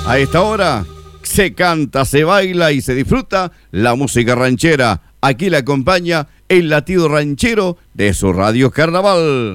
A esta hora se canta, se baila y se disfruta la música ranchera. Aquí la acompaña el latido ranchero de su Radio Carnaval.